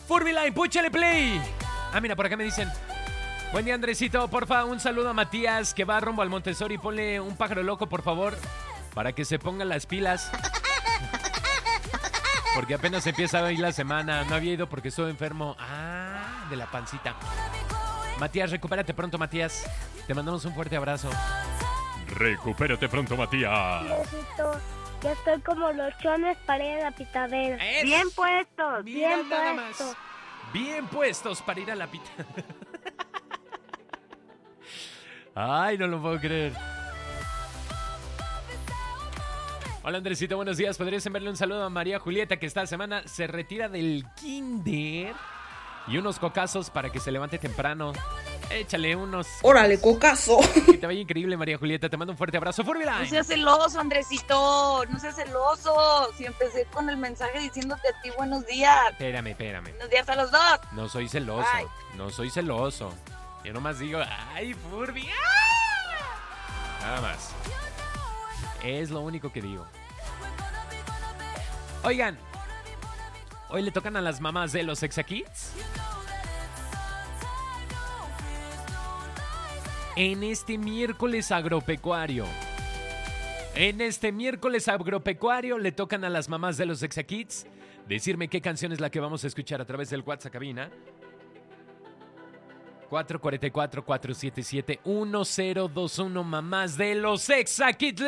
Furbyline, púchale play. Ah, mira, por acá me dicen: buen día, Andresito, porfa, un saludo a Matías que va rumbo al Montessori. Ponle un pájaro loco, por favor, para que se pongan las pilas. Porque apenas empieza hoy la semana. No había ido porque estuve enfermo. Ah, de la pancita. Matías, recupérate pronto, Matías. Te mandamos un fuerte abrazo. Recupérate pronto, Matías. Necesito, ya estoy como los chones para ir a la pitadera. Bien puestos. Mira bien nada puestos. más. Bien puestos para ir a la pita. Ay, no lo puedo creer. Hola, Andresito, buenos días. ¿Podrías enviarle un saludo a María Julieta, que esta semana se retira del kinder? Y unos cocazos para que se levante temprano. Échale unos. ¡Órale, cocazo! Que te vaya increíble, María Julieta. Te mando un fuerte abrazo. No Furbyline. seas celoso, Andresito. No seas celoso. Si empecé con el mensaje diciéndote a ti buenos días. Espérame. Buenos días a los dos. No soy celoso. Ay. No soy celoso. Yo nomás digo, ¡ay, Furby! ¡Ah! Nada más. Es lo único que digo. Oigan, hoy le tocan a las mamás de los Exakids. En este miércoles agropecuario. Le tocan a las mamás de los Exakids decirme qué canción es la que vamos a escuchar a través del WhatsApp cabina. 444-477-1021, mamás de los Exakids.